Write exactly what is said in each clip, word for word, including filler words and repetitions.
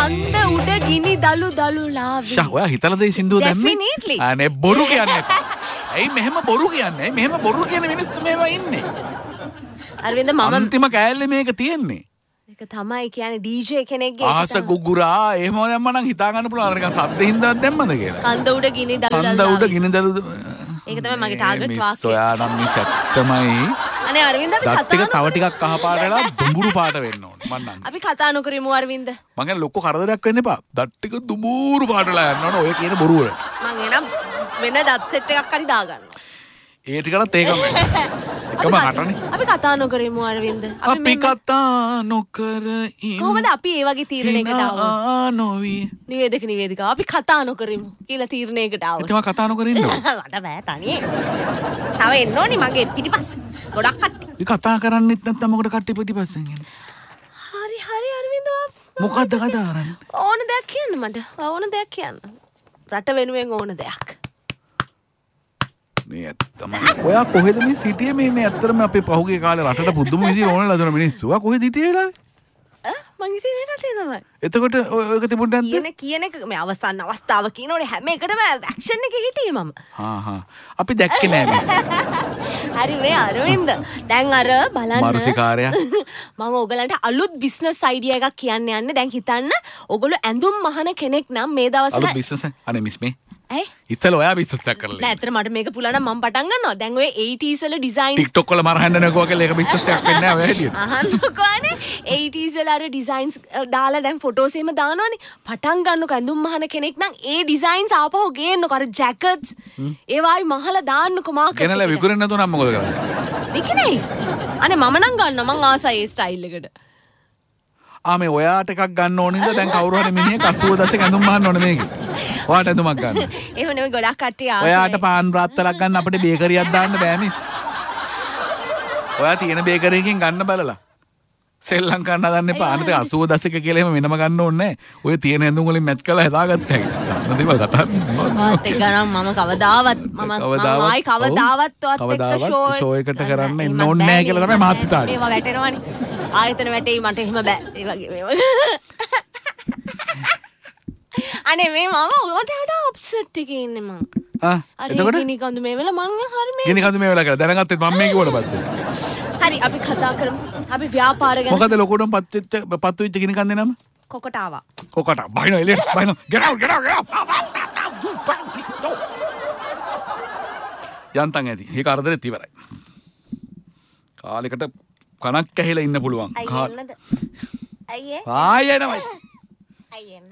කන්ද උඩ ගිනි දලු දලුලාවි. ෂා ඔයා හිතලා දෙයි සින්දුව දැම්මේ? අනේ බොරු කියන්නේ. ඇයි මෙහෙම බොරු කියන්නේ? මෙහෙම බොරු කියන මිනිස්සු මේවා ඉන්නේ. අරවින්ද මම අන්තිම කෑල්ලේ මේක තියෙන්නේ. ඒක තමයි කියන්නේ ඩීජේ කෙනෙක්ගේ ආස ගුගුරා එහෙම දැම්ම නම් හිතා ගන්න පුළුවන් අර නිකන් සද්ද හින්දාවත් දැම්මද කියලා. කන්ද උඩ ගිනි දලුලාවි. කන්ද උඩ ගිනි දලු. ඒක තමයි මගේ ටාගට් වාක්‍යය. සොයා නම් මේ සැත්තමයි. අනේ අරවින්ද අපි කතා ටික තව ටිකක් කහ පාට වෙලා දුඹුරු පාට වෙන්න ඕනේ මන් නම්. අපි කතා නොකරමු අරවින්ද. මං කියන්නේ ලොකු කරදරයක් වෙන්න එපා. දත් ටික දුඹුරු පාටලා යන්න ඕනේ ඔය කියන බොරු වල. මං එනම් වෙන දත් සෙට් එකක් හරි දාගන්නවා. ඒ ටිකලත් ඒකම වෙන්න. එකම හටනේ. අපි කතා නොකරමු අරවින්ද. අපි කතා නොකර ඉන්න. කොහොමද අපි ඒ වගේ තීරණයකට ආවොත්? නොවි. නිවේදක නිවේදිකාව අපි කතා නොකරමු කියලා තීරණයකට ආවොත්. ඉතින් මම කතා නොකර ඉන්නවා. මට බෑ තනියෙන්. තව එන්න ඕනි මගේ පිටිපස්සේ. ගොඩක් කට්ටිය. මේ කතා කරන්නෙත් නැත්තම් මොකටද කට්ටිය පිටිපස්සෙන් යන්නේ? හරි හරි අරවින්ද මොකද්ද කතා කරන්නේ? ඕන දෙයක් කියන්න මට. ඕන දෙයක් කියන්න. රට වෙනුවෙන් ඕන දෙයක්. මේ තමයි. ඔයා කොහෙද මේ සිටියේ මේ මේ ඇත්තටම අපේ පහුගිය කාලේ රටට පුදුම විදිහට ඕන ලදන මිනිස්සු. ඔයා කොහෙද හිටියේ වෙලාවේ? ඈ මං හිටියේ රටේ තමයි. එතකොට ඔයක තිබුණ නැද්ද? කියන කියන එක මේ අවසන් අවස්ථාව කියනෝනේ හැම එකටම ඇක්ෂන් එකේ හිටියේ මම. හා හා. අපි දැක්කේ නෑ මේ. හරි මේ අරවින්ද. දැන් අර බලන්න. මානසිකාරයා. මම ඔයගලන්ට අලුත් බිස්නස් අයිඩියා එකක් කියන්න යන්නේ. දැන් හිතන්න ඔයගොල්ලෝ ඇඳුම් මහන කෙනෙක් නම් මේ දවස්වල අලුත් බිස්නස් අනේ මිස් මේ. ඇයි? ඉතල ඔයා බිස්නස් එකක් කරලා. නෑ ඇත්තට මට මේක පුළුවන් නම් මම පටන් ගන්නවා. දැන් ඔය eighties වල ඩිසයින් TikTok වල මරහන්න නකෝ කියලා ඒක බිස්නස් එකක් වෙන්නේ නෑ ඔය හැටියට. අහන්නකෝනේ eighties වල අර ඩිසයින්ස් දාලා දැන් ෆොටෝස් එහෙම දානවනේ. පටන් ගන්නකෝ ඇඳුම් මහන කෙනෙක් නම් ඒ ඩිසයින්ස් ආපහු ගේන්නකෝ අර ජැකට්ස් ඒවායි මහලා දාන්නකෝ මාකට් එකේ. ගෙනලා විකුණන්න නැතුව නම් මොකද කරන්නේ? විකිනේ. අනේ මම නම් ගන්න මං ආසයි ඒ ස්ටයිල් එකට. ආ මේ ඔයාට එකක් ගන්න ඕන ඉඳලා දැන් කවුරු හරි මිනිහෙක් අසූව දශක ඇඳුම් මහන්න ඕනේ මේකේ. ඔයාට ඇඳුමක් ගන්න. එහෙම නෙවෙයි ගොඩක් කට්ටිය ආසයි. ඔයාට පාන් රාත්තලක් ගන්න අපිට බේකරියක් දාන්න බෑ මිස්. ඔයා තියෙන බේකරි එකකින් ගන්න බලලා. සෙල්ලම් කරන්න හදන්න එපා. අනිත් අසූව දශක කියලා එහෙම වෙනම ගන්න ඕනේ නැහැ. ඔය තියෙන ඇඳුම් වලින් මැච් කරලා හදාගත්ත හැකි. නැතිව කතා. මාත් එක්ක නම් මම කවදාවත් මම මම ආයි කවදාවත් ඔයත් එක්ක ෂෝ එකට කරන්න එන්න ඕනේ නැහැ කියලා තමයි මාත් හිතාන්නේ. ඒවා වැටෙනවනේ. ආයතන වැටෙයි මට එහෙම බෑ. ඒ වගේ මේවා. අනේ මේ මම උඩට හදා ඔප්සෙට් එකේ ඉන්නේ මම. ආ එතකොට ගිනි කඳු මේ වෙලාව මම හරි මේ ගිනි කඳු මේ වෙලාව කියලා දැනගත්තෙත් මම මේ කිව්වට පස්සේ. හරි අපි කතා කරමු. අපි ව්‍යාපාර ගැන. මොකද ලොකුටම පත් වෙච්ච පත් වෙච්ච ගිනි කන්දේ නම? කොකට ආවා. කොකට. බයිනෝ එළිය. බයිනෝ. get out get out get out. යන්තම් ඇති. ඒ කරදරෙත් ඉවරයි. කාලෙකට කනක් ඇහිලා ඉන්න පුළුවන්. අයියන්නද? අයියේ. ආයෙනමයි. අයියන්න.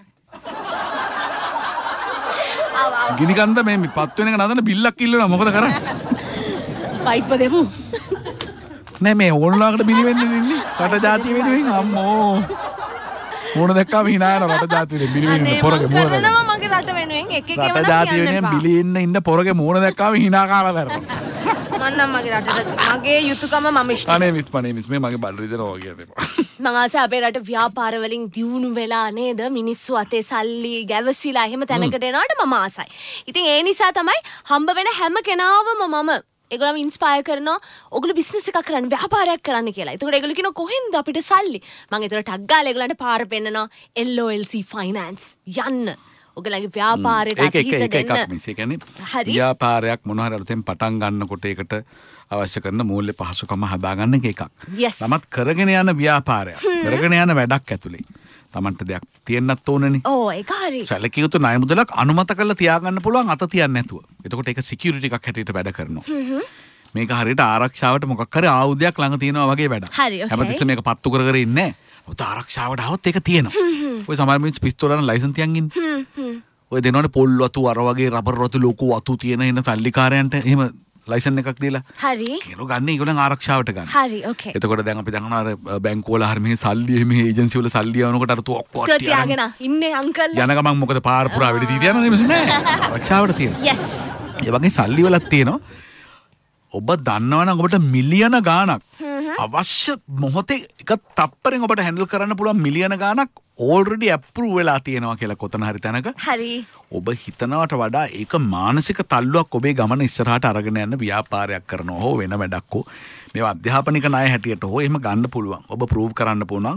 ගිනි කන්ද මේ පත් වෙන එක නදන බිල්ලක් ඉල්ලනවා මොකද කරන්නේ? පයිප් දෙමු. නෑ මේ ඕන්ලාකට බිලි වෙන්න ඉන්නේ. රට ජාතිය වෙනුවෙන් අම්මෝ. මොන දැක්කම hina යන රට ජාතිය වෙනුවෙන් බිලි වෙන්න පොරගේ මොන දැක්කම. කරනවා මගේ රට වෙනුවෙන් එක එක ඒවා රට ජාතිය වෙනුවෙන් බිලි ඉන්න ඉන්න පොරගේ මොන දැක්කම hina කාලා දරනවා. මන්නම් මගේ රටට මගේ යුතුයකම මම ඉෂ්ට. අනේ මිස් පනේ මිස් මේ මගේ බඩු විදිනවා කියන්නේ. මම ආස අපේ රට ව්‍යාපාර වලින් දියුණු වෙලා නේද මිනිස්සු අතේ සල්ලි ගැවසිලා එහෙම තැනකට එනවට මම ආසයි. ඉතින් ඒ නිසා තමයි හම්බ වෙන හැම කෙනාවම මම ඒගොල්ලෝ ඉන්ස්පයර් කරනවා ඔයගොල්ලෝ බිස්නස් එකක් කරන්න ව්‍යාපාරයක් කරන්න කියලා. ඒකට ඒගොල්ලෝ කියනවා කොහෙන්ද අපිට සල්ලි? මම ඒතර ටග් ගාලා ඒගොල්ලන්ට පාර පෙන්නනවා L O L C Finance යන්න. ඔයගොල්ලන්ගේ ව්‍යාපාරයට අතීත දෙන්න. ඒක එක එකක් මිස්. ඒ කියන්නේ ව්‍යාපාරයක් මොන හරි අලුතෙන් පටන් ගන්නකොට ඒකට අවශ්‍ය කරන මූල්‍ය පහසුකම හදාගන්න එක එකක්. තමත් කරගෙන යන ව්‍යාපාරයක්. කරගෙන යන වැඩක් ඇතුලේ. තමන්ට දෙයක් තියෙන්නත් ඕනනේ. ඕ ඒක හරි. සැලකිය යුතු ණය මුදලක් අනුමත කරලා තියාගන්න පුළුවන් අත තියන්නේ නැතුව. එතකොට ඒක සිකියුරිටි එකක් හැටියට වැඩ කරනවා. මේක හරියට ආරක්ෂාවට මොකක් හරි ආයුධයක් ළඟ තියනවා වගේ වැඩක්. හරි ඔකේ. හැමතිස්සෙම මේක පත්තු කර කර ඉන්නේ නැහැ. ඔත ආරක්ෂාවට આવොත් ඒක තියෙනවා. ඔය සමහර මිනිස්සු පිස්තෝලන ලයිසන් තියන් ඉන්නේ. ඔය දෙනවනේ පොල් වතු අර වගේ රබර් වතු ලොකු වතු තියෙන එන සල්ලිකාරයන්ට එහෙම ලයිසන් එකක් දීලා හරි කියනවා ගන්න ඒගොල්ලන් ආරක්ෂාවට ගන්න. හරි ඕකේ. එතකොට දැන් අපි දන්නවා අර බැංකුව වල හරි මෙහි සල්ලි එමෙ ඒජන්සි වල සල්ලි යවනකොට අර තු ඔක්කොම තියාගෙන ඉන්නේ අංකල්. යන ගමන් මොකද පාර පුරා වෙඩි තීරිය යනවා නෙමෙයි නෑ. ආරක්ෂාවට තියෙනවා. yes. ඒ වගේ සල්ලි වලක් තියෙනවා. ඔබ දන්නවනම් ඔබට මිලියන ගාණක් අවශ්‍ය මොහොතේ එක තප්පරෙන් ඔබට හැන්ඩල් කරන්න පුළුවන් මිලියන ගාණක් already approve වෙලා තියෙනවා කියලා කොතන හරි තැනක. හරි. ඔබ හිතනවට වඩා ඒක මානසික තල්ලුවක් ඔබේ ගමන ඉස්සරහට අරගෙන යන්න ව්‍යාපාරයක් කරනවා හෝ වෙන වැඩක් හෝ මේවා අධ්‍යාපනික ණය හැටියට හෝ එහෙම ගන්න පුළුවන්. ඔබ ප්‍රූව් කරන්න පුළුවන්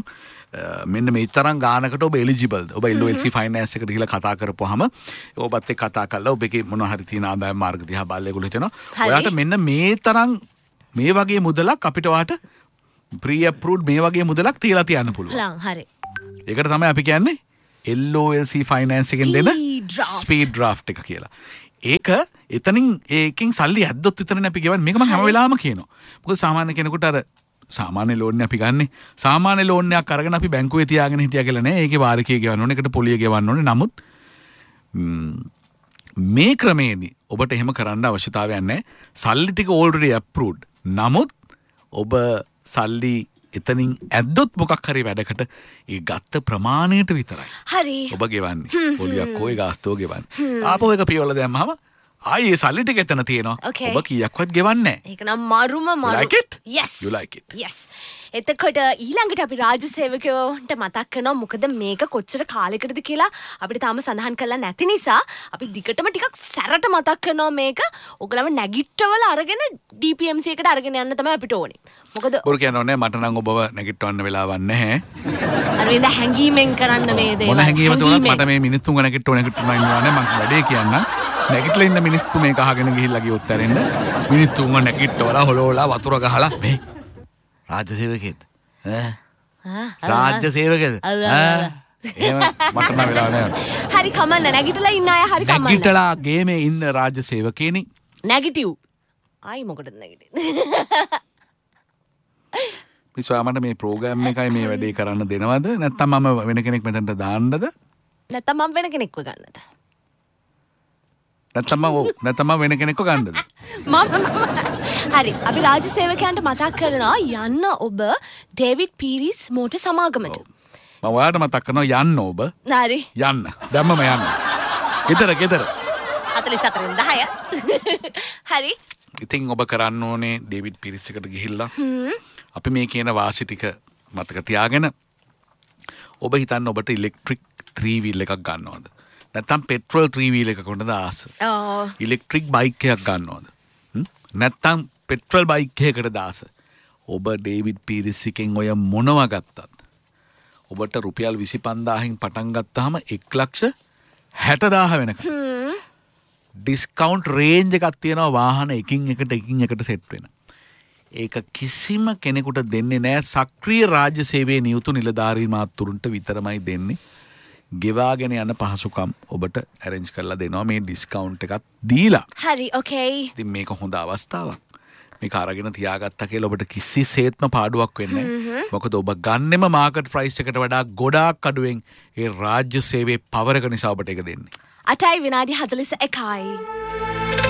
මෙන්න මේ තරම් ගානකට ඔබ එලිජිබල්ද ඔබ එල් ඔ එල් සී ෆයිනෑන්ස් එකට ගිහලා කතා කරපුවාම ඔබත් එක්ක කතා කරලා ඔබගේ මොන හරි තියෙන ආදායම් මාර්ග දිහා බලලා ඒගොල්ලෝ හිතනවා ඔයාට මෙන්න මේ තරම් මේ වගේ මුදලක් අපිට වාට ප්‍රී අප්‍රූව්ඩ් මේ වගේ මුදලක් තියලා තියන්න පුළුවන්. හරි. ඒකට තමයි අපි කියන්නේ එල් ඔ එල් සී ෆයිනෑන්ස් එකෙන් දෙන ස්පීඩ් ඩ්‍රාෆ්ට් එක කියලා. ඒක එතනින් ඒකෙන් සල්ලි ඇද්දොත් විතරනේ අපි ගෙවන්නේ. මේක මම හැම වෙලාවෙම කියනවා. මොකද සාමාන්‍ය කෙනෙකුට අර සාමාන්‍ය ලෝන් අපි ගන්නෙ සාමාන්‍ය ලෝන් එකක් අරගෙන අපි බැංකුවේ තියාගෙන හිටියා කියලා නෑ. ඒකේ වාරිකය ගෙවන්න ඕනේ. ඒකට පොලිය ගෙවන්න ඕනේ. නමුත් මේ ක්‍රමයේදී ඔබට එහෙම කරන්න අවශ්‍යතාවයක් නැහැ. සල්ලි ටික already approved. නමුත් ඔබ සල්ලි එතනින් ඇද්දොත් මොකක් හරි වැඩකට ඒ ගත්ත ප්‍රමාණයට විතරයි. හරි. ඔබ ගෙවන්නේ. පොලියක් හොය ගාස්තුව ගෙවන්නේ. ආපහු එක පියවල දැම්මම ආයේ සල්ලි ටික එතන තියෙනවා. ඔබ කීයක්වත් ගෙවන්නේ නැහැ. ඒක නම් මරුම මරු. You like it? Yes. You like it. Yes. එතකොට ඊළඟට අපි රාජ්‍ය සේවකයන්ට මතක් කරනවා මොකද මේක කොච්චර කාලයකටද කියලා අපිට තාම සඳහන් කරලා නැති නිසා අපි දිගටම ටිකක් සැරට මතක් කරනවා මේක. ඔයගලම නැගිට්ටවල අරගෙන ඩී පී එම් සී එකට අරගෙන යන්න තමයි අපිට ඕනේ. මොකද බොරු කියන්න ඕනේ මට නම් ඔබව නැගිටවන්න වෙලාවක් නැහැ. අර වෙනද හැංගීමෙන් කරන්න මේ දේවල්. මොන හැංගීම තුනක් මට මේ මිනිස්සුන්ව නැගිටව නැගිටවන්න ඉන්නවා නේ මම වැඩේ කියන්නම්. නැගිටලා ඉන්න මිනිස්සු මේක අහගෙන ගිහිල්ලා ගියොත් ඇරෙන්න මිනිස්සුන්ව නැගිටවලා හොලෝලා වතුර ගහලා මේ රාජ්‍ය සේවකෙක්ද ඈ රාජ්‍ය සේවකෙක්ද ඈ එහෙම මට නම් වෙලාව නැහැ. හරි කමන්න නැගිටලා ඉන්න අය හරි කමන්න. නැගිටලා ගේමේ ඉන්න රාජ්‍ය සේවකේනි. නැගිටිව්. ආයි මොකටද නැගිටින්නේ? විශ්වා මට මේ ප්‍රෝග්‍රෑම් එකයි මේ වැඩේ කරන්න දෙනවද නැත්නම් මම වෙන කෙනෙක් මෙතනට දාන්නද? නැත්නම් මම වෙන කෙනෙක්ව ගන්නද? නැත්නම් මම නැත්නම් මම වෙන කෙනෙක්ව ගන්නද? මම හරි අපි රාජ්‍ය සේවකයන්ට මතක් කරනවා යන්න ඔබ ඩේවිඩ් පීරිස් මෝටර් සමාගමට. මම ඔයාලට මතක් කරනවා යන්න ඔබ. හරි. යන්න. දැම්මම යන්න. ගෙදර ගෙදර. හතළිස් හතරෙන් දහය. හරි. ඉතින් ඔබ කරන්න ඕනේ ඩේවිඩ් පීරිස් එකට ගිහිල්ලා අපි මේ කියන වාසි ටික මතක තියාගෙන ඔබ හිතන්න ඔබට ඉලෙක්ට්‍රික් ත්‍රී වීල් එකක් ගන්නවද? නැත්නම් පෙට්‍රෝල් ත්‍රී වීල් එකක කොටද ආස? ඔව්. ඉලෙක්ට්‍රික් බයික් එකක් ගන්නවද? නැත්නම් පෙට්‍රල් බයික් එකකට දාස. ඔබ ඩේවිඩ් පීරිස් එකෙන් ඔය මොනවා ගත්තත් ඔබට රුපියල් විසි පන්දාහෙන් පටන් ගත්තාම එක් ලක්ෂ හැට දාහ වෙනකම් ඩිස්කවුන්ට් රේන්ජ් එකක් තියෙනවා වාහන එකින් එකට එකින් එකට සෙට් වෙන. ඒක කිසිම කෙනෙකුට දෙන්නේ නැහැ. සක්‍රීය රාජ්‍ය සේවයේ නියුතු නිලධාරී මාතෘන්ට විතරමයි දෙන්නේ. ගෙවාගෙන යන පහසුකම් ඔබට ඇරේන්ජ් කරලා දෙනවා මේ ඩිස්කවුන්ට් එකක් දීලා. හරි ඕකේ. ඉතින් මේක හොඳ අවස්ථාවක්. මේක අරගෙන තියාගත්තා කියලා ඔබට කිසිසේත්ම පාඩුවක් වෙන්නේ නැහැ. මොකද ඔබ ගන්නෙම මාකට් ප්‍රයිස් එකට වඩා ගොඩාක් අඩුවෙන් ඒ රාජ්‍ය සේවයේ පවරක නිසා ඔබට ඒක දෙන්නේ. අටයි විනාඩි හතළිස් එකයි.